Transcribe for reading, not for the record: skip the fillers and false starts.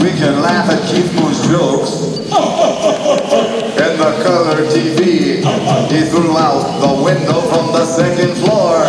we can laugh at Keith Moon's jokes. And the color TV, he threw out the window from the second floor.